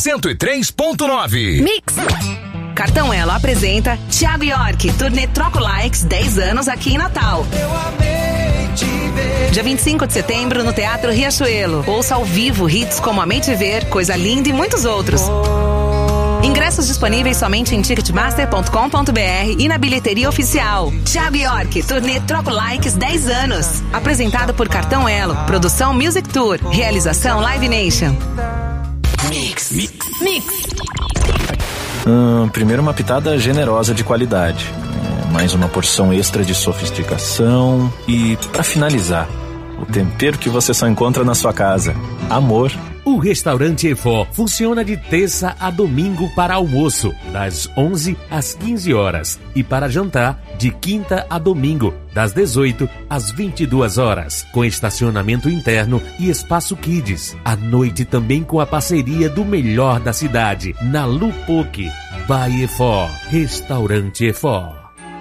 103.9. Mix. Cartão Elo apresenta Thiago York, turnê Troco Likes 10 anos aqui em Natal. Eu amei te ver. Dia 25 de setembro no Teatro Riachuelo. Ouça ao vivo hits como Amei Te Ver, Coisa Linda e muitos outros. Ingressos disponíveis somente em ticketmaster.com.br e na bilheteria oficial. Thiago York, turnê Troco Likes 10 anos. Apresentado por Cartão Elo. Produção Music Tour. Realização Live Nation. Mix. Primeiro uma pitada generosa de qualidade. Mais uma porção extra de sofisticação. E, para finalizar, o tempero que você só encontra na sua casa. Amor. O restaurante Efó funciona de terça a domingo para almoço, das 11 às 15 horas. E para jantar, de quinta a domingo, das 18 às 22 horas. Com estacionamento interno e espaço kids. À noite também com a parceria do melhor da cidade, na Lupoque. By Efó. Restaurante Efó.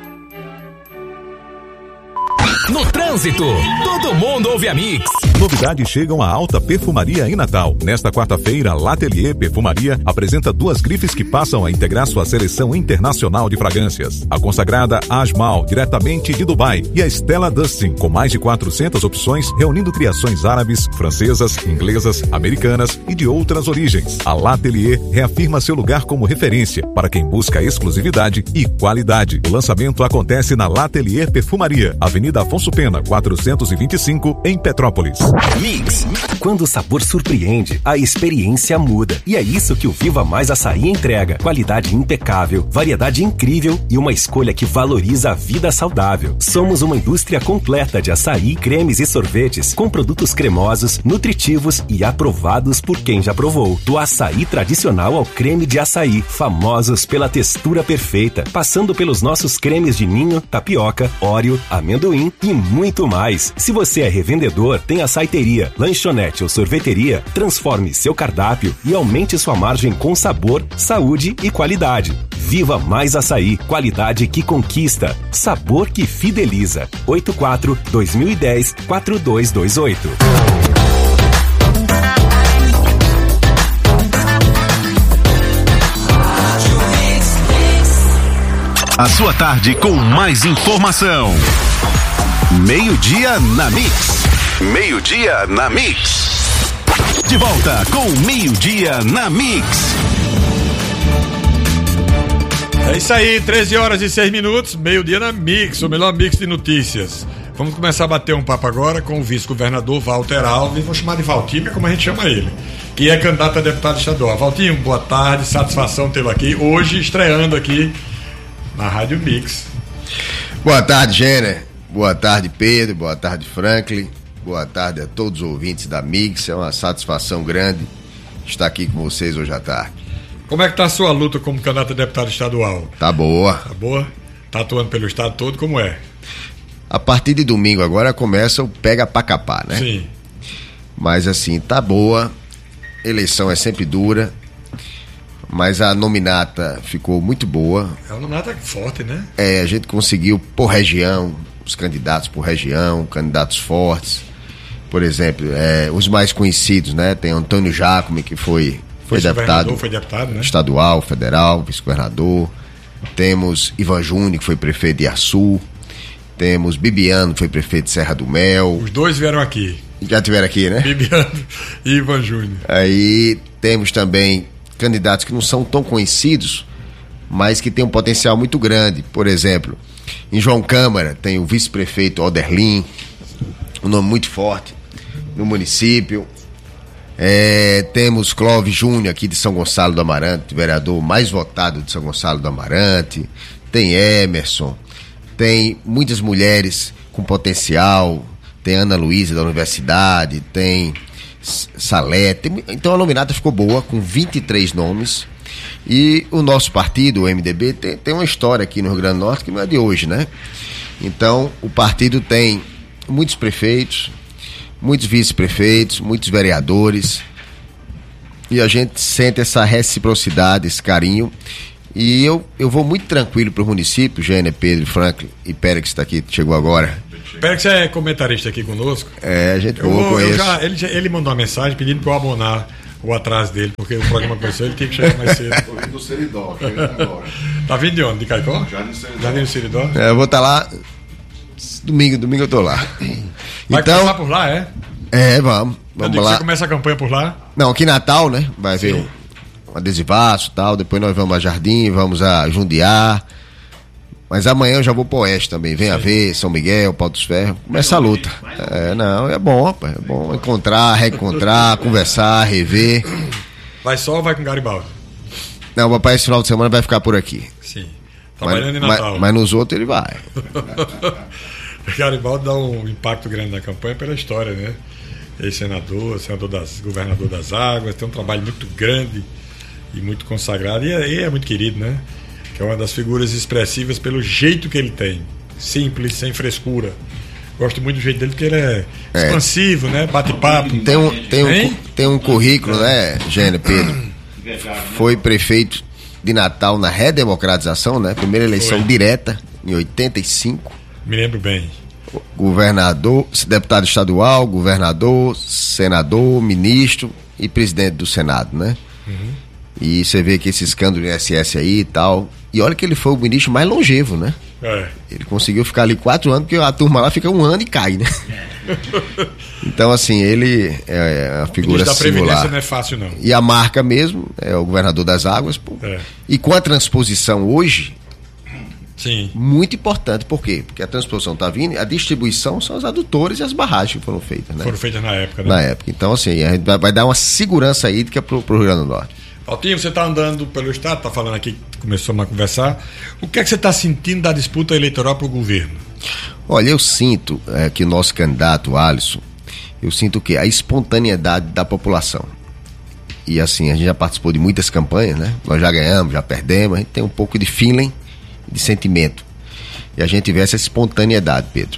No trânsito, todo mundo ouve a Mix. Novidades chegam à Alta Perfumaria em Natal. Nesta quarta-feira, a L'Atelier Perfumaria apresenta 2 grifes que passam a integrar sua seleção internacional de fragrâncias. A consagrada Ajmal, diretamente de Dubai, e a Stella Dustin, com mais de 400 opções, reunindo criações árabes, francesas, inglesas, americanas e de outras origens. A L'Atelier reafirma seu lugar como referência para quem busca exclusividade e qualidade. O lançamento acontece na L'Atelier Perfumaria, Avenida Afonso Pena, 425, em Petrópolis. Mix. Quando o sabor surpreende, a experiência muda. E é isso que o Viva Mais Açaí entrega. Qualidade impecável, variedade incrível e uma escolha que valoriza a vida saudável. Somos uma indústria completa de açaí, cremes e sorvetes, com produtos cremosos, nutritivos e aprovados por quem já provou. Do açaí tradicional ao creme de açaí, famosos pela textura perfeita, passando pelos nossos cremes de ninho, tapioca, óreo, amendoim e muito mais. Se você é revendedor, tem açaiteria, lanchonete ou sorveteria, transforme seu cardápio e aumente sua margem com sabor, saúde e qualidade. Viva Mais Açaí, qualidade que conquista, sabor que fideliza. 84-2010-4228. A sua tarde com mais informação. Meio-dia na Mix. Meio-dia na Mix. De volta com Meio-dia na Mix. É isso aí, 13 horas e 6 minutos, meio-dia na Mix, o melhor mix de notícias. Vamos começar a bater um papo agora com o vice-governador Walter Alves, vou chamar de Valtinho, como a gente chama ele, que é candidato a deputado estadual. Valtinho, boa tarde, satisfação tê-lo aqui, hoje estreando aqui na Rádio Mix. Boa tarde, Jenner. Boa tarde, Pedro. Boa tarde, Franklin. Boa tarde a todos os ouvintes da Mix. É uma satisfação grande estar aqui com vocês hoje à tarde. Como é que tá a sua luta como candidato a deputado estadual? Tá boa. Tá boa? Tá atuando pelo estado todo, como é? A partir de domingo agora começa o pega pra capar, né? Sim. Mas assim, tá boa. Eleição é sempre dura. Mas a nominata ficou muito boa. É uma nominata forte, né? A gente conseguiu por região, os candidatos por região, candidatos fortes. Por exemplo, os mais conhecidos, né? Tem Antônio Jacome, que foi deputado, né? Estadual, federal, vice-governador. Temos Ivan Júnior, que foi prefeito de Açu. Temos Bibiano, que foi prefeito de Serra do Mel. Os dois vieram aqui. Já tiveram aqui, né? Bibiano e Ivan Júnior. Aí temos também candidatos que não são tão conhecidos, mas que têm um potencial muito grande. Por exemplo, em João Câmara tem o vice-prefeito Oderlin, um nome muito forte no município. Temos Clóvis Júnior aqui de São Gonçalo do Amarante, vereador mais votado de São Gonçalo do Amarante. Tem Emerson, tem muitas mulheres com potencial, tem Ana Luísa da Universidade, tem Salete. Então a nominata ficou boa, com 23 nomes. E o nosso partido, o MDB, tem uma história aqui no Rio Grande do Norte que não é de hoje, né? Então o partido tem muitos prefeitos, muitos vice-prefeitos, muitos vereadores, e a gente sente essa reciprocidade, esse carinho. E eu vou muito tranquilo para o município, Gêner, Pedro, Franklin e Pérez, que está aqui, chegou agora. Pérez é comentarista aqui conosco. A gente voa com ele mandou uma mensagem pedindo para eu abonar ou atrás dele, porque o programa começou, ele tinha que chegar mais cedo. Tô vindo do Seridó, Tá vindo de onde? De Caicó? Jardim do Seridó. Eu vou estar lá domingo eu tô lá. Vai então, começar por lá, é? Vamos lá. Você começa a campanha por lá? Não, aqui em Natal, né? Vai ver um adesivaço e tal. Depois nós vamos a Jardim, vamos a Jundiá. Mas amanhã eu já vou pro Oeste também. Vem a ver, São Miguel, Pau dos Ferros. Começa a luta. É bom, rapaz. É bom encontrar, reencontrar, conversar, rever. Vai só ou vai com Garibaldi? Não, o papai esse final de semana vai ficar por aqui. Sim. Trabalhando em Natal. Mas nos outros ele vai. Garibaldi dá um impacto grande na campanha pela história, né? Ex-senador, governador das águas, tem um trabalho muito grande e muito consagrado. E é muito querido, né? Que é uma das figuras expressivas pelo jeito que ele tem. Simples, sem frescura. Gosto muito do jeito dele porque ele é expansivo, né? Bate-papo. Tem um currículo, né, Gênio Pedro? Foi prefeito de Natal na redemocratização, né? Primeira eleição direta, em 85. Me lembro bem. Governador, deputado estadual, governador, senador, ministro e presidente do Senado, né? E você vê que esse escândalo do INSS aí e tal. E olha que ele foi o ministro mais longevo, né? Ele conseguiu ficar ali 4 anos, porque a turma lá fica 1 ano e cai, né? Então, assim, ele é uma figura singular. O ministro da Previdência não é fácil, não. E a marca mesmo é o governador das águas. E com a transposição hoje, sim, muito importante. Por quê? Porque a transposição está vindo, a distribuição são os adutores e as barragens que foram feitas, né? Foram feitas na época, né? Na época. Então, assim, a gente vai dar uma segurança hídrica pro Rio Grande do Norte. Valtinho, você está andando pelo estado, está falando aqui, começamos a conversar. O que é que você está sentindo da disputa eleitoral para o governo? Olha, eu sinto que o nosso candidato, Alisson, eu sinto o quê? A espontaneidade da população. E assim, a gente já participou de muitas campanhas, né? Nós já ganhamos, já perdemos, a gente tem um pouco de feeling, de sentimento. E a gente vê essa espontaneidade, Pedro.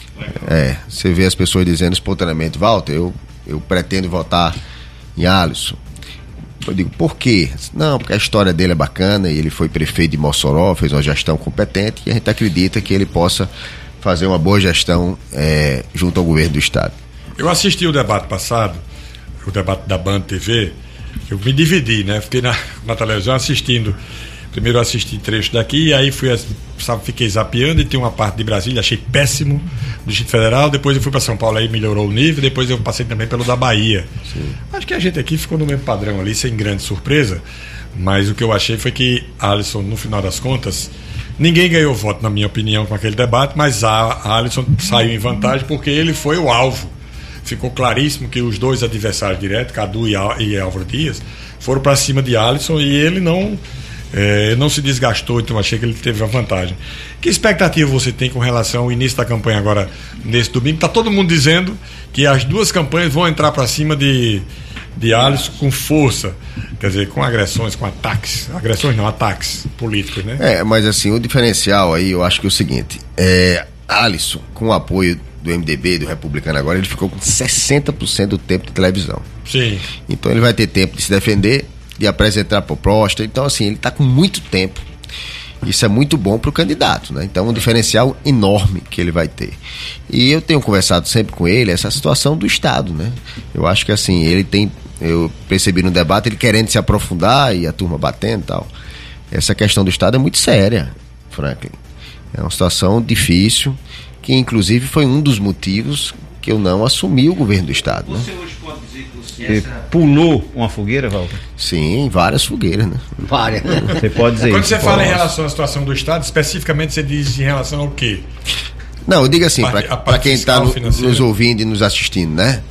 Você vê as pessoas dizendo espontaneamente, Walter, eu pretendo votar em Alisson. Eu digo, por quê? Não, porque a história dele é bacana e ele foi prefeito de Mossoró, fez uma gestão competente e a gente acredita que ele possa fazer uma boa gestão junto ao governo do estado. Eu assisti o debate passado, o debate da Band TV, eu me dividi, né? Fiquei na televisão assistindo. Primeiro eu assisti trecho daqui e aí fiquei zapeando e tem uma parte de Brasília, achei péssimo, do Distrito Federal. Depois eu fui para São Paulo, aí melhorou o nível. Depois eu passei também pelo da Bahia. Sim. Acho que a gente aqui ficou no mesmo padrão ali, sem grande surpresa. Mas o que eu achei foi que Alisson, no final das contas, ninguém ganhou voto, na minha opinião, com aquele debate, mas a Alisson saiu em vantagem porque ele foi o alvo. Ficou claríssimo que os dois adversários diretos, Cadu e Álvaro Dias, foram para cima de Alisson e ele não se desgastou, então achei que ele teve a vantagem. Que expectativa você tem com relação ao início da campanha agora, nesse domingo? Está todo mundo dizendo que as duas campanhas vão entrar para cima de Alisson com força, quer dizer, com agressões, com ataques. Agressões não, ataques políticos, né? Mas assim, o diferencial aí, eu acho que é o seguinte, Alisson, com o apoio do MDB, do Republicano agora, ele ficou com 60% do tempo de televisão. Sim. Então ele vai ter tempo de se defender, de apresentar proposta. Então, assim, ele está com muito tempo. Isso é muito bom para o candidato, né? Então, um diferencial enorme que ele vai ter. E eu tenho conversado sempre com ele essa situação do Estado, né? Eu acho que, assim, eu percebi no debate ele querendo se aprofundar e a turma batendo e tal. Essa questão do Estado é muito séria, Franklin. É uma situação difícil, que inclusive foi um dos motivos que eu não assumi o governo do Estado. Você hoje pode dizer que você pulou uma fogueira, Walter? Sim, várias fogueiras, né? Várias. Você pode dizer Quando isso. Quando você fala em relação à situação do Estado, especificamente você diz em relação ao quê? Não, eu digo assim, para quem está nos ouvindo e nos assistindo, né?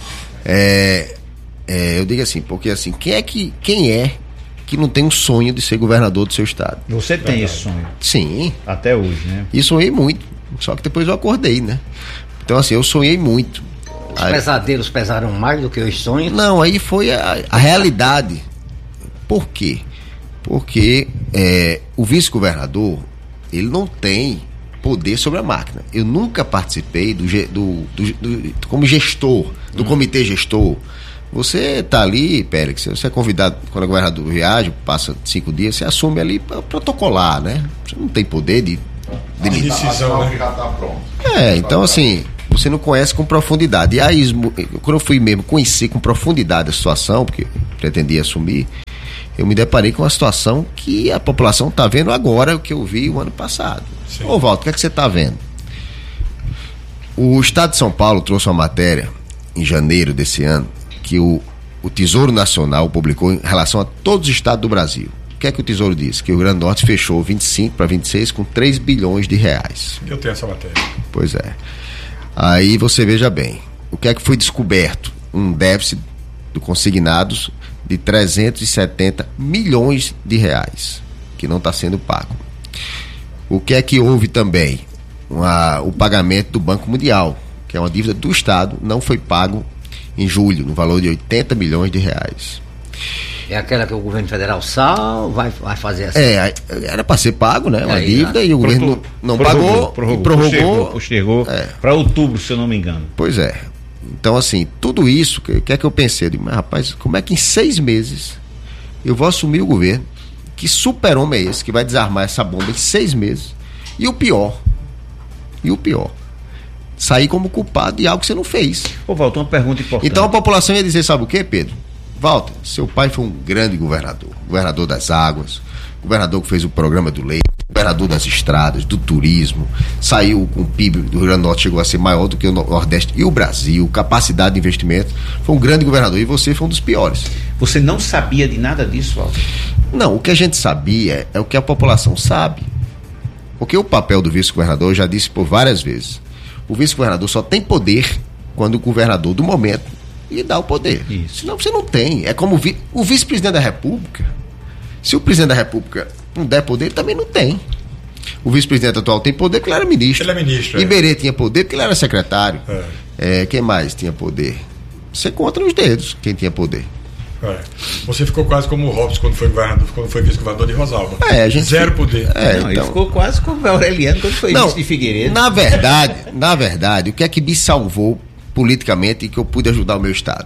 Eu digo assim, porque assim, quem é que não tem um sonho de ser governador do seu estado? Você tem esse sonho? Sim. Até hoje, né? E sonhei muito, só que depois eu acordei, né? Então assim, eu sonhei muito. Os pesadelos pesaram mais do que os sonhos? Não, aí foi a realidade. Por quê? Porque o vice-governador, ele não tem poder sobre a máquina. Eu nunca participei como gestor, do comitê gestor. Você está ali, Pérez, você é convidado, quando o governador viaja, passa 5 dias, você assume ali para protocolar, né? Você não tem poder de decisão, né? Já tá pronto. Então assim, você não conhece com profundidade. E aí, quando eu fui mesmo conhecer com profundidade a situação, porque pretendia assumir, eu me deparei com uma situação que a população está vendo agora, o que eu vi o ano passado. Sim. Ô Walter, o que é que você está vendo? O Estado de São Paulo trouxe uma matéria em janeiro desse ano que o Tesouro Nacional publicou em relação a todos os estados do Brasil. O que é que o Tesouro disse? Que o Rio Grande do Norte fechou 25 para 26 com 3 bilhões de reais. Eu tenho essa matéria. Pois é. Aí você veja bem, o que é que foi descoberto? Um déficit do consignados de 370 milhões de reais, que não está sendo pago. O que é que houve também? O pagamento do Banco Mundial, que é uma dívida do Estado, não foi pago em julho, no valor de 80 milhões de reais. É aquela que o governo federal vai fazer essa. Era para ser pago, né? Uma dívida, e o governo não pagou, postergou para outubro, se eu não me engano. Pois é. Então, assim, tudo isso, o que é que eu pensei? Eu digo, mas rapaz, como é que em 6 meses eu vou assumir o governo? Que super-homem é esse que vai desarmar essa bomba em 6 meses? E o pior, sair como culpado de algo que você não fez. Ô, Walter, uma pergunta importante. Então a população ia dizer, sabe o quê, Pedro? Walter, seu pai foi um grande governador das águas, governador que fez o programa do leite, governador das estradas, do turismo, saiu com o PIB do Rio Grande do Norte, chegou a ser maior do que o Nordeste e o Brasil, capacidade de investimento, foi um grande governador, e você foi um dos piores. Você não sabia de nada disso, Walter? Não, o que a gente sabia é o que a população sabe. Porque o papel do vice-governador, eu já disse por várias vezes, o vice-governador só tem poder quando o governador do momento lhe dá o poder. Isso. Senão você não tem. É como o vice-presidente da República. Se o presidente da República não der poder, ele também não tem. O vice-presidente atual tem poder porque ele era ministro. Ele é ministro. Iberê tinha poder porque ele era secretário. Quem mais tinha poder? Você conta nos dedos quem tinha poder. Você ficou quase como o Robson quando foi vice-governador de Rosalba. Zero poder. Então... Ele ficou quase como o Aureliano quando foi vice de Figueiredo. Na verdade, o que é que me salvou politicamente e que eu pude ajudar o meu estado?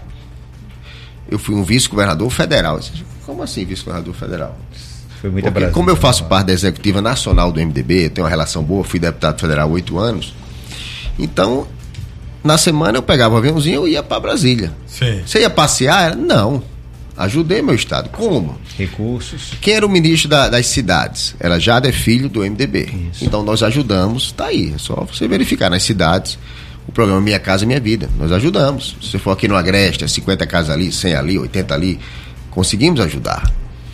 Eu fui um vice-governador federal. Como assim vice-governador federal? Foi muita Porque como eu faço parte da executiva nacional do MDB, eu tenho uma relação boa, fui deputado federal há 8 anos. Então, na semana eu pegava o aviãozinho e ia para Brasília. Sim. Você ia passear? Não. Ajudei meu estado. Como? Recursos. Quem era o ministro das cidades? Era Jader Filho, do MDB. Isso. Então nós ajudamos, tá aí. É só você verificar nas cidades o programa Minha Casa Minha Vida. Nós ajudamos. Se você for aqui no Agreste, 50 casas ali, 100 ali, 80 ali, conseguimos ajudar.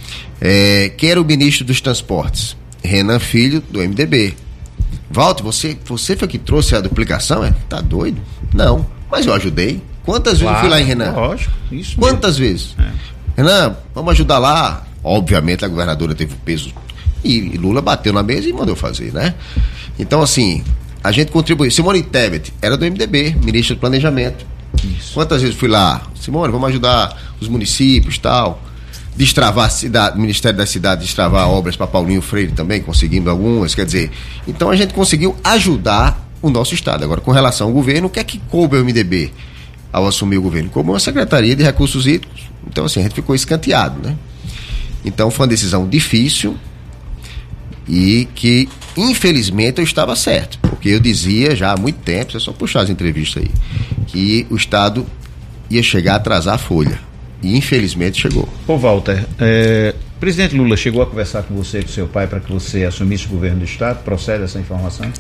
Quem era o ministro dos transportes? Renan Filho, do MDB. Walter, você foi que trouxe a duplicação? Tá doido? Não. Mas eu ajudei. Quantas vezes eu fui lá em Renan? Lógico, isso mesmo. Quantas vezes? Renan, vamos ajudar lá. Obviamente a governadora teve o peso e Lula bateu na mesa e mandou fazer, né? Então, assim, a gente contribuiu. Simone Tebet era do MDB, ministro do Planejamento. Isso. Quantas vezes fui lá? Simone, vamos ajudar os municípios e tal. Destravar a cidade, o Ministério da Cidade destravar obras para Paulinho Freire também, conseguimos algumas, quer dizer. Então a gente conseguiu ajudar o nosso estado. Agora, com relação ao governo, o que é que coube ao MDB ao assumir o governo? Como uma Secretaria de Recursos Hídricos. Então, assim, a gente ficou escanteado, né? Então, foi uma decisão difícil e que, infelizmente, eu estava certo. Porque eu dizia já há muito tempo, é só puxar as entrevistas aí, que o Estado ia chegar a atrasar a folha. E, infelizmente, chegou. Ô, Walter, o presidente Lula chegou a conversar com você e com seu pai para que você assumisse o governo do Estado? Procede essa informação?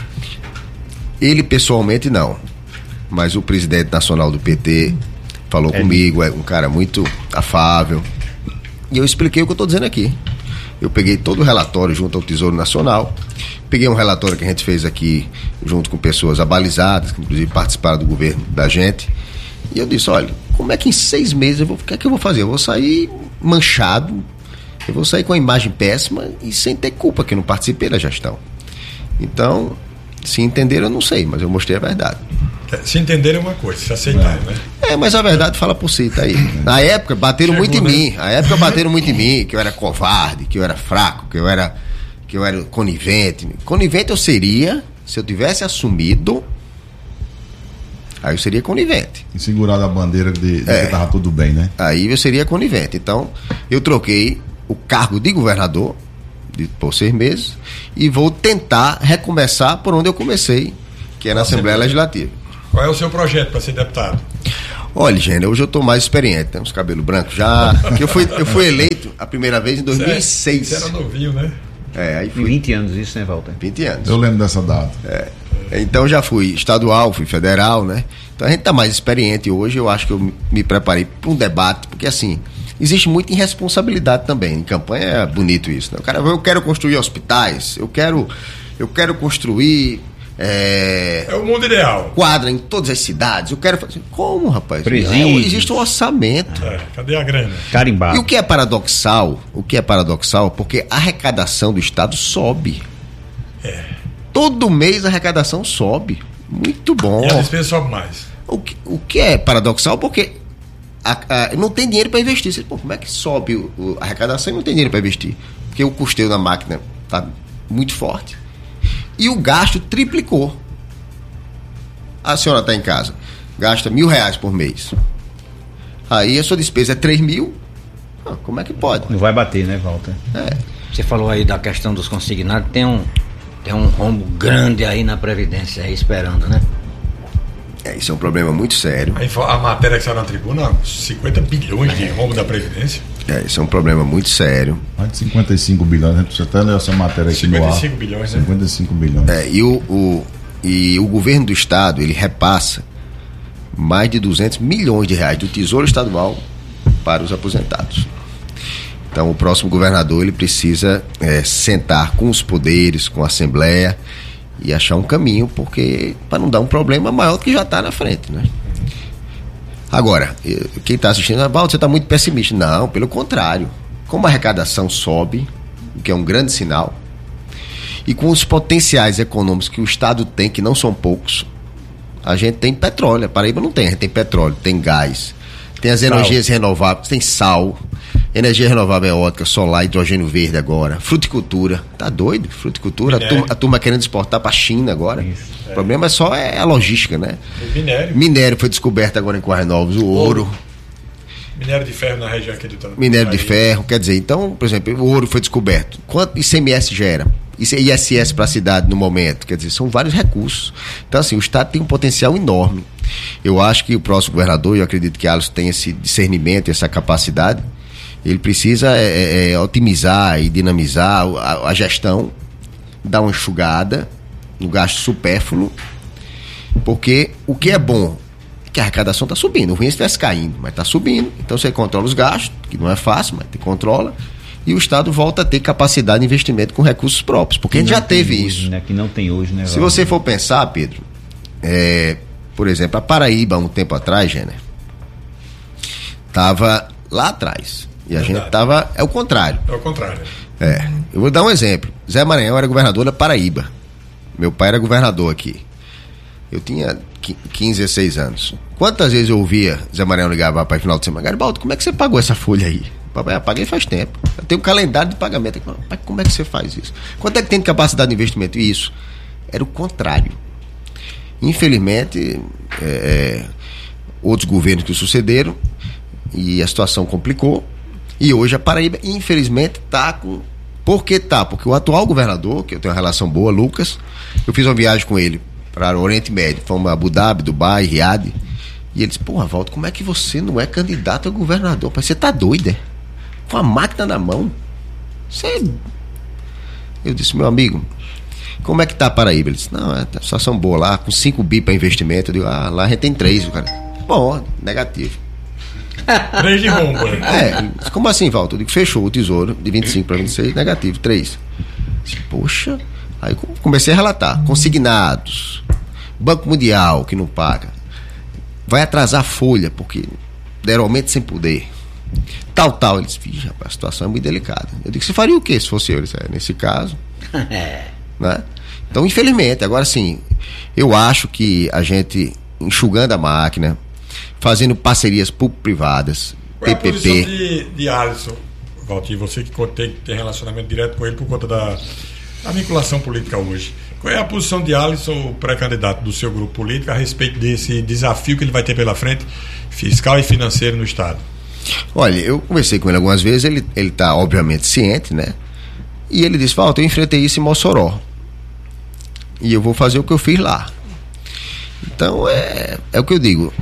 Ele, pessoalmente, não. Mas o presidente nacional do PT falou comigo, é um cara muito afável. E eu expliquei o que eu estou dizendo aqui. Eu peguei todo o relatório junto ao Tesouro Nacional, peguei um relatório que a gente fez aqui junto com pessoas abalizadas, que inclusive participaram do governo da gente. E eu disse, olha, como é que em 6 meses o que é que eu vou fazer? Eu vou sair manchado, eu vou sair com a imagem péssima e sem ter culpa que eu não participei da gestão. Então, se entenderam, eu não sei, mas eu mostrei a verdade. Se entender é uma coisa, se aceitar, né? Mas a verdade fala por si, tá aí. Na época, bateram muito em mim. Na época, bateram muito em mim, que eu era covarde, que eu era fraco, que eu era conivente. Conivente eu seria, se eu tivesse assumido, aí eu seria conivente. E segurado a bandeira de que tava tudo bem, né? Aí eu seria conivente. Então, eu troquei o cargo de governador por 6 meses e vou tentar recomeçar por onde eu comecei, que é na Assembleia Legislativa. Qual é o seu projeto para ser deputado? Olha, Gênero, hoje eu tô mais experiente, tem uns cabelos brancos já. Eu fui eleito a primeira vez em 2006. Você era novinho, né? Aí fui. 20 anos isso, né, Walter? 20 anos. Eu lembro dessa data. Então já fui estadual, fui federal, né? Então a gente tá mais experiente hoje, eu acho que eu me preparei para um debate, porque assim, existe muita irresponsabilidade também. Em campanha é bonito isso, né? O cara, eu quero construir hospitais, eu quero construir... É o mundo ideal. Quadra em todas as cidades. Eu quero fazer. Como, rapaz? Presídios. Existe um orçamento. Cadê a grana? Carimbado. E o que é paradoxal? Porque a arrecadação do Estado sobe. Todo mês a arrecadação sobe. Muito bom. E a despesa sobe mais. O que é paradoxal? Porque não tem dinheiro para investir. Você, como é que sobe a arrecadação e não tem dinheiro para investir? Porque o custeio da máquina está muito forte. E o gasto triplicou. A senhora está em casa, gasta R$1.000 por mês. Aí a sua despesa é 3.000. Como é que pode? Não vai bater, né, Walter? Você falou aí da questão dos consignados, tem um rombo grande aí na Previdência, aí esperando, né? Isso é um problema muito sério. A matéria que saiu na tribuna, 50 bilhões de rombo da Previdência. Isso é um problema muito sério. Mais de 55 bilhões, né? Você até leu essa matéria aqui no ar. 55 bilhões, né? 55 bilhões. E o governo do estado, ele repassa mais de R$200 milhões do Tesouro Estadual para os aposentados. Então o próximo governador, ele precisa sentar com os poderes, com a Assembleia e achar um caminho, porque para não dar um problema maior do que já está na frente, né? Agora, quem está assistindo, você está muito pessimista. Não, pelo contrário. Como a arrecadação sobe, o que é um grande sinal, e com os potenciais econômicos que o Estado tem, que não são poucos, a gente tem petróleo. A Paraíba não tem, a gente tem petróleo, tem gás, tem as energias renováveis, tem sal, energia renovável eólica, solar, hidrogênio verde agora, fruticultura. Tá doido? Fruticultura, a turma querendo exportar para a China agora. O problema só é a logística, né? Minério foi descoberto agora em Currais Novos, o ouro. Minério de ferro na região aqui do Tanto. Minério de ferro, quer dizer, então, por exemplo, o ouro foi descoberto. Quanto ICMS gera? ISS para a cidade no momento, quer dizer, são vários recursos. Então, assim, o Estado tem um potencial enorme. Eu acho que o próximo governador, eu acredito que Alisson tem esse discernimento, essa capacidade, ele precisa otimizar e dinamizar a gestão, dar uma enxugada no gasto supérfluo, porque o que é bom é que a arrecadação está subindo. O ruim é se estivesse caindo, mas está subindo. Então você controla os gastos, que não é fácil, mas te controla. E o Estado volta a ter capacidade de investimento com recursos próprios, porque a gente já teve isso. Né? Que não tem hoje, né? Se você for pensar, Pedro, por exemplo, a Paraíba, um tempo atrás, Gêner, estava lá atrás. E a gente estava... É o contrário. É o contrário. Eu vou dar um exemplo. Zé Maranhão era governador da Paraíba. Meu pai era governador aqui. Eu tinha 15, 16 anos. Quantas vezes eu ouvia Zé Maranhão ligava para final de semana? Garibaldo, como é que você pagou essa folha aí? Papai, paguei faz tempo. Eu tenho um calendário de pagamento. Pai, como é que você faz isso? Quanto é que tem de capacidade de investimento? E isso era o contrário. Infelizmente, outros governos que sucederam e a situação complicou. E hoje a Paraíba, infelizmente, está com... Por que tá? Porque o atual governador, que eu tenho uma relação boa, Lucas, eu fiz uma viagem com ele para o Oriente Médio. Fomos a Abu Dhabi, Dubai, Riad. E ele disse, porra, Walter, como é que você não é candidato a governador? Você tá doido, é? Com a máquina na mão. Eu disse, meu amigo, como é que tá a Paraíba? Ele disse, não, é uma situação boa lá, com 5 bi para investimento. Eu digo, lá a gente tem 3, cara. Bom, negativo. 3 de rombo, né? Como assim, Walter? Eu digo, fechou o tesouro de 25 para 26, negativo, 3. Poxa, aí comecei a relatar. Consignados, Banco Mundial que não paga, vai atrasar a folha porque deram aumento sem poder, tal. Ele disse, rapaz, a situação é muito delicada. Eu digo, você faria o quê se fosse eu? Ele disse, nesse caso, né? Então, infelizmente, agora sim, eu acho que a gente enxugando a máquina, fazendo parcerias público-privadas, Qual é PPP. A posição de Alisson, Valtir, você que tem relacionamento direto com ele por conta da vinculação política hoje. Qual é a posição de Alisson, o pré-candidato do seu grupo político, a respeito desse desafio que ele vai ter pela frente, fiscal e financeiro no Estado? Olha, eu conversei com ele algumas vezes, ele está obviamente ciente, né? E ele disse, Walter, eu enfrentei isso em Mossoró. E eu vou fazer o que eu fiz lá. Então, é o que eu digo.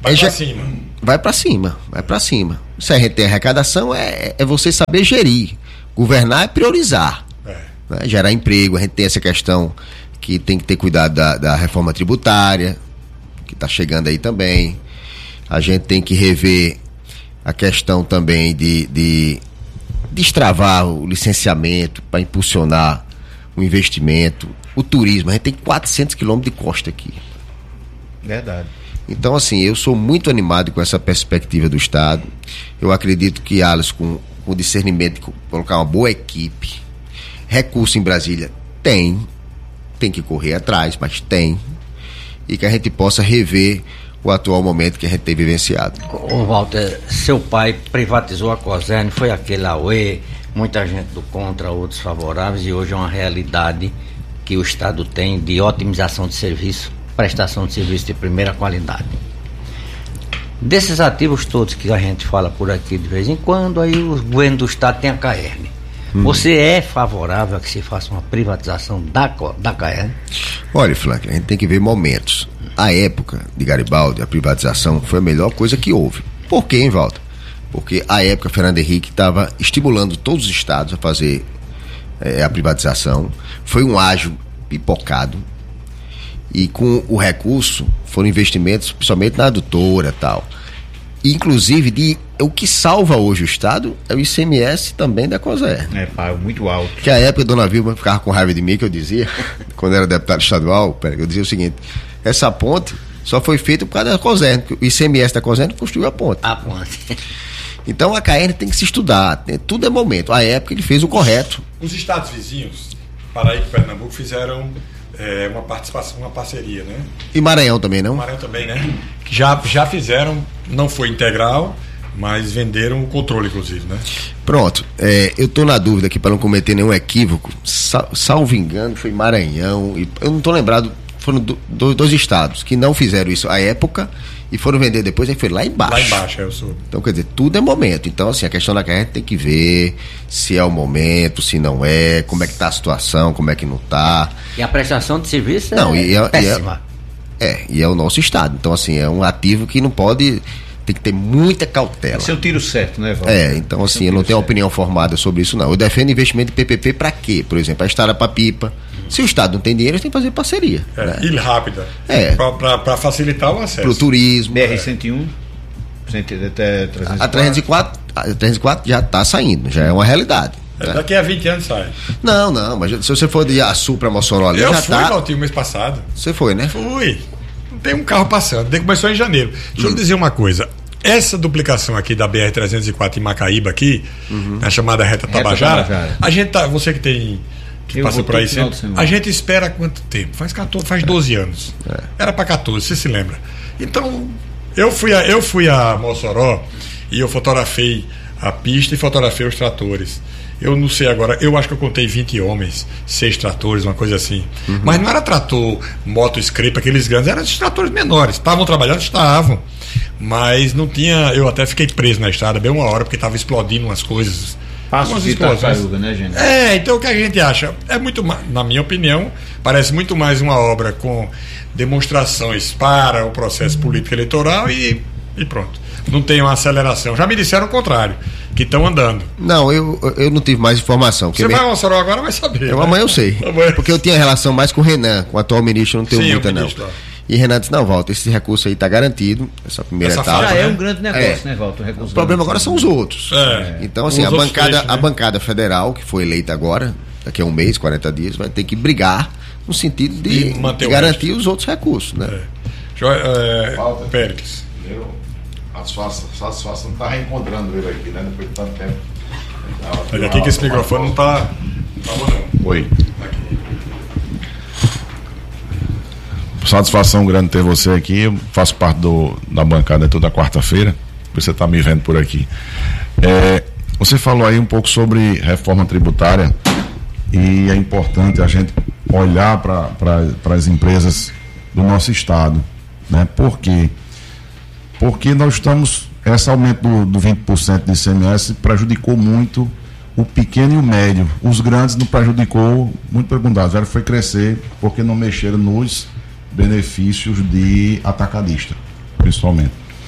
Vai pra cima. Vai pra cima. Se a gente tem arrecadação, é você saber gerir. Governar é priorizar. Né? Gerar emprego. A gente tem essa questão que tem que ter cuidado da reforma tributária, que está chegando aí também. A gente tem que rever a questão também de destravar o licenciamento para impulsionar o investimento, o turismo. A gente tem 400 quilômetros de costa aqui. Verdade. Então, assim, eu sou muito animado com essa perspectiva do Estado. Eu acredito que Alisson, com discernimento, colocar uma boa equipe, recurso em Brasília, tem que correr atrás, mas tem, e que a gente possa rever o atual momento que a gente tem vivenciado. Ô Walter, seu pai privatizou a Cosern, foi aquele auê, muita gente do contra, outros favoráveis, e hoje é uma realidade que o Estado tem de otimização de serviço, prestação de serviço de primeira qualidade. Desses ativos todos que a gente fala por aqui de vez em quando, aí o governo do Estado tem a Caern. Você é favorável a que se faça uma privatização da Caern? Olha, Franklin, a gente tem que ver momentos. A época de Garibaldi, a privatização foi a melhor coisa que houve. Por quê, hein, Walter? Porque a época Fernando Henrique estava estimulando todos os estados a fazer a privatização. Foi um ágio pipocado. E com o recurso foram investimentos principalmente na adutora e tal. Inclusive, o que salva hoje o Estado é o ICMS também da COSER. É, pago muito alto. Que a época a dona Vilma ficava com raiva de mim, que eu dizia, quando era deputado estadual, eu dizia o seguinte: essa ponte só foi feita por causa da COSER, o ICMS da COSER construiu a ponte. A ponte. Então a CAERN tem que se estudar, tudo é momento. A época ele fez o correto. Os estados vizinhos, Paraíba e Pernambuco, fizeram uma participação, uma parceria, né? E Maranhão também, não? Maranhão também, né? Que já fizeram, não foi integral, mas venderam o controle, inclusive, né? Pronto, eu estou na dúvida aqui para não cometer nenhum equívoco. Salvo engano, foi Maranhão, eu não estou lembrado, foram dois estados que não fizeram isso à época e foram vender depois, aí foi lá embaixo. Lá embaixo, eu sou. Então, quer dizer, tudo é momento. Então, assim, a questão da carreira tem que ver se é o momento, se não é, como é que está a situação, como é que não está. E a prestação de serviço péssima. E é o nosso estado. Então, assim, é um ativo que não pode... Tem que ter muita cautela. Esse é o tiro certo, né, Valdir? Então assim, eu não tenho opinião formada sobre isso, não. Eu defendo investimento em PPP para quê? Por exemplo, a estrada para Pipa. Se o Estado não tem dinheiro, ele tem que fazer parceria. Né? E rápida. Para facilitar o acesso. Para o turismo. BR-101, até 304. A 304 já está saindo, já é uma realidade. Né? Daqui a 20 anos sai. Não, mas se você for de Açu para Mossoró ali, eu já fui, tá... Valtinho, mês passado. Você foi, né? Fui. Tem um carro passando, começou em janeiro. Deixa eu dizer uma coisa. Essa duplicação aqui da BR-304 em Macaíba aqui, na chamada Reta Tabajara, a gente tá, você que passa por aí sempre, a gente espera quanto tempo? Faz 12 anos. Era para 14, você se lembra? Então, eu fui a Mossoró e eu fotografei a pista e fotografei os tratores. Eu não sei agora, eu acho que eu contei 20 homens, 6 tratores, uma coisa assim. Mas não era trator, moto, scrape, aqueles grandes, eram os tratores menores. Estavam trabalhando? Estavam. Mas não tinha. Eu até fiquei preso na estrada bem uma hora, porque estava explodindo umas coisas. Passos de tartaruga, né, gente? Então o que a gente acha? É muito mais, na minha opinião, parece muito mais uma obra com demonstrações para o processo político eleitoral e pronto. Não tem uma aceleração. Já me disseram o contrário, que estão andando. Não, eu não tive mais informação. Você vai ao Mossoró agora, vai saber. Amanhã eu sei. Porque eu tinha relação mais com o Renan, com o atual ministro, eu não tenho muita, não. E Renan disse: não, Walter, esse recurso aí está garantido, essa primeira etapa. Já é um grande negócio, né, Walter? O problema agora são os outros. Então, assim, a bancada federal, que foi eleita agora, daqui a um mês, 40 dias, vai ter que brigar no sentido de garantir os outros recursos, né? Péricles. A satisfação não está reencontrando ele aqui, né? Depois de tanto tempo. Olha aqui que esse microfone não está não. Oi. Satisfação grande ter você aqui. Eu faço parte da bancada toda quarta-feira. Você está me vendo por aqui. Você falou aí um pouco sobre reforma tributária e é importante a gente olhar para as empresas do nosso estado, né? Por quê? Porque nós estamos... Esse aumento do 20% de ICMS prejudicou muito o pequeno e o médio. Os grandes não prejudicou, muito pelo contrário, foi crescer porque não mexeram nos benefícios de atacadista, principalmente.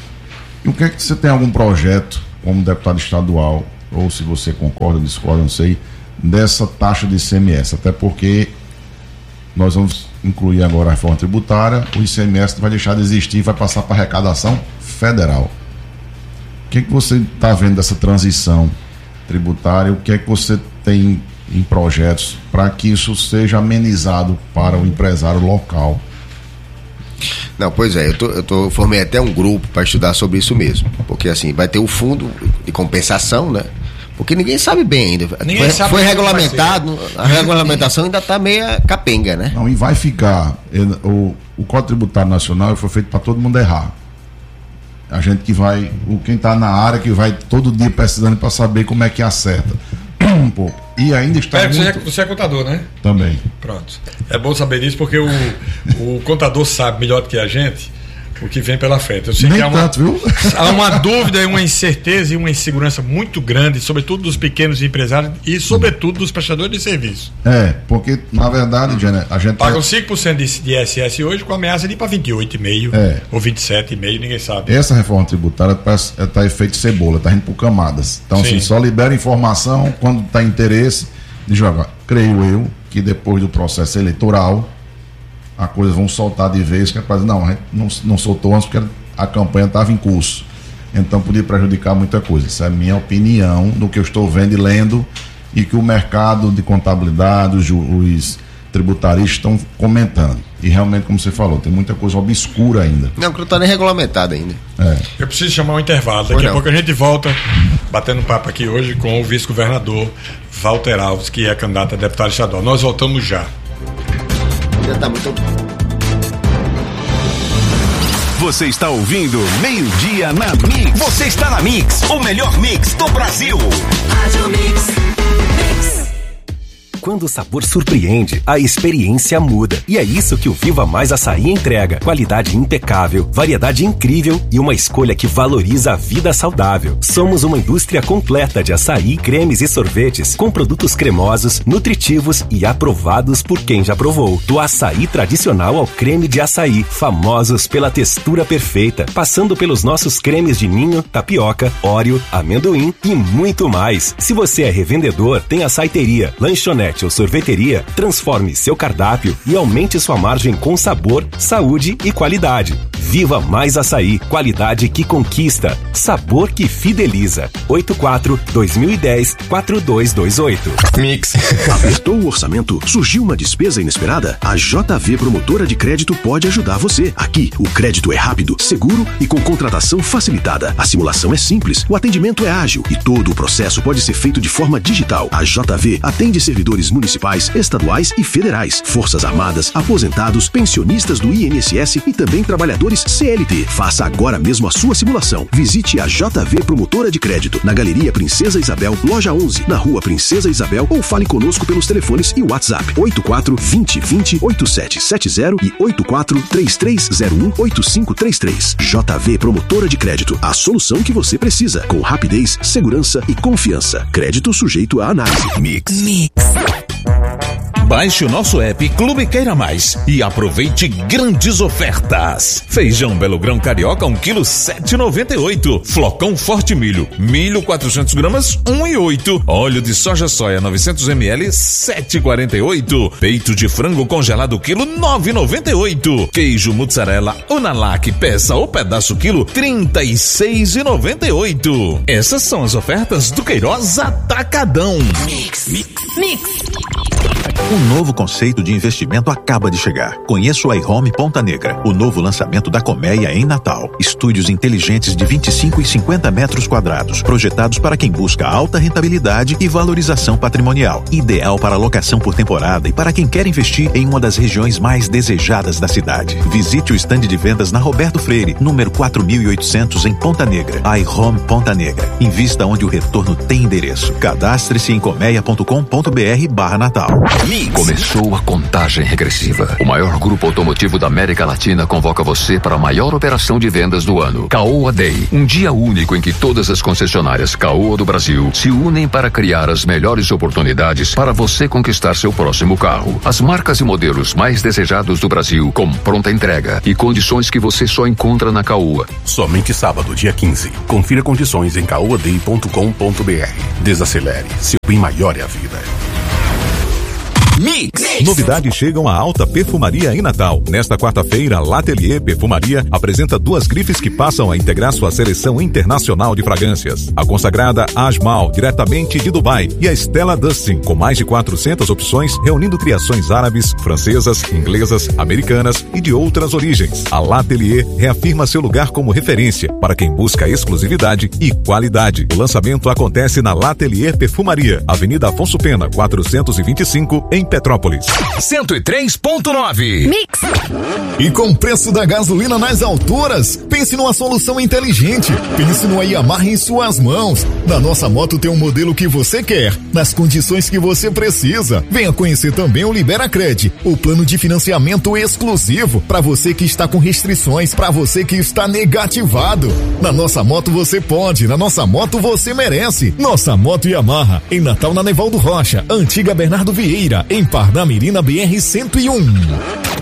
E o que é que você tem algum projeto como deputado estadual, ou se você concorda, discorda, não sei, dessa taxa de ICMS? Até porque nós vamos incluir agora a reforma tributária, o ICMS vai deixar de existir e vai passar para arrecadação federal. O que é que você está vendo dessa transição tributária? O que é que você tem em projetos para que isso seja amenizado para o empresário local? Não, pois é, eu formei até um grupo para estudar sobre isso mesmo, porque assim, vai ter o fundo de compensação, né? Porque ninguém sabe bem ainda. Foi regulamentado, a regulamentação ainda está meia capenga, né? Não, e vai ficar, o Código Tributário Nacional foi feito para todo mundo errar. A gente que vai, quem está na área, que vai todo dia pesquisando para saber como é que acerta. Um pouco. E ainda está você é contador, né? Também. Pronto. É bom saber disso porque o contador sabe melhor do que a gente o que vem pela frente. Eu sei nem que há tanto, viu? Há uma dúvida e uma incerteza e uma insegurança muito grande, sobretudo dos pequenos empresários e sobretudo dos prestadores de serviço. Porque na verdade, Jana, a gente pagam 5% de ISS hoje com ameaça de ir para 28,5% ou 27,5%, ninguém sabe. Essa reforma tributária está efeito cebola, está indo por camadas. Então, assim, só libera informação quando está interesse de jogar. Creio eu que depois do processo eleitoral a coisa vão soltar de vez, que é para dizer, não, a gente não soltou antes porque a campanha estava em curso. Então podia prejudicar muita coisa. Essa é a minha opinião do que eu estou vendo e lendo, e que o mercado de contabilidade, os tributaristas estão comentando. E realmente, como você falou, tem muita coisa obscura ainda. Não, que não está nem regulamentado ainda. Eu preciso chamar um intervalo. Daqui a pouco a gente volta batendo papo aqui hoje com o vice-governador Walter Alves, que é candidato a deputado estadual. Nós voltamos já. Já tá muito... Você está ouvindo Meio-Dia na Mix. Você está na Mix, o melhor mix do Brasil. Rádio Mix. Quando o sabor surpreende, a experiência muda. E é isso que o Viva Mais Açaí entrega. Qualidade impecável, variedade incrível e uma escolha que valoriza a vida saudável. Somos uma indústria completa de açaí, cremes e sorvetes, com produtos cremosos, nutritivos e aprovados por quem já provou. Do açaí tradicional ao creme de açaí, famosos pela textura perfeita, passando pelos nossos cremes de ninho, tapioca, óreo, amendoim e muito mais. Se você é revendedor, tem açaiteria, lanchonete ou sorveteria, transforme seu cardápio e aumente sua margem com sabor, saúde e qualidade. Viva Mais Açaí, qualidade que conquista, sabor que fideliza. 84-2010-4228. Mix. Apertou o orçamento? Surgiu uma despesa inesperada? A JV Promotora de Crédito pode ajudar você. Aqui, o crédito é rápido, seguro e com contratação facilitada. A simulação é simples, o atendimento é ágil e todo o processo pode ser feito de forma digital. A JV atende servidores municipais, estaduais e federais, forças armadas, aposentados, pensionistas do INSS e também trabalhadores CLT. Faça agora mesmo a sua simulação. Visite a JV Promotora de Crédito na Galeria Princesa Isabel, loja 11, na Rua Princesa Isabel, ou fale conosco pelos telefones e WhatsApp 84-2020-8770 e 84-3301-8533. JV Promotora de Crédito, a solução que você precisa, com rapidez, segurança e confiança. Crédito sujeito à análise. Mix. Baixe o nosso app Clube Queira Mais e aproveite grandes ofertas. Feijão Belo Grão Carioca 1 kg 7,98. Flocão Forte Milho 1.400 gramas 1,8. Óleo de soja 900 ml 7,48. Peito de frango congelado quilo 9,98. Queijo mussarela Unalac peça ou pedaço quilo 36,98. Essas são as ofertas do Queiroz Atacadão. Mix. Um novo conceito de investimento acaba de chegar. Conheça o iHome Ponta Negra, o novo lançamento da Colmeia em Natal. Estúdios inteligentes de 25 e 50 metros quadrados, projetados para quem busca alta rentabilidade e valorização patrimonial. Ideal para locação por temporada e para quem quer investir em uma das regiões mais desejadas da cidade. Visite o estande de vendas na Roberto Freire, número 4800 em Ponta Negra. iHome Ponta Negra. Invista onde o retorno tem endereço. Cadastre-se em colmeia.com.br/Natal. Começou a contagem regressiva. O maior grupo automotivo da América Latina convoca você para a maior operação de vendas do ano, Caoa Day. Um dia único em que todas as concessionárias Caoa do Brasil se unem para criar as melhores oportunidades para você conquistar seu próximo carro. As marcas e modelos mais desejados do Brasil com pronta entrega e condições que você só encontra na Caoa. Somente sábado, dia 15. Confira condições em caoaday.com.br. Desacelere. Seu bem maior é a vida. Mix. Novidades chegam à Alta Perfumaria em Natal. Nesta quarta-feira, L'Atelier Perfumaria apresenta 2 grifes que passam a integrar sua seleção internacional de fragrâncias. A consagrada Ajmal, diretamente de Dubai, e a Stella Dustin, com mais de 400 opções, reunindo criações árabes, francesas, inglesas, americanas e de outras origens. A L'Atelier reafirma seu lugar como referência para quem busca exclusividade e qualidade. O lançamento acontece na L'Atelier Perfumaria, Avenida Afonso Pena, 425, em Petrópolis. 103.9 Mix. E com o preço da gasolina nas alturas, pense numa solução inteligente. Pense no Yamaha em suas mãos. Na nossa moto tem um modelo que você quer, nas condições que você precisa. Venha conhecer também o Liberacred, o plano de financiamento exclusivo para você que está com restrições, para você que está negativado. Na nossa moto você pode, na nossa moto você merece. Nossa moto Yamaha, em Natal na Nevaldo Rocha, antiga Bernardo Vieira, em Parnamirim na BR-101.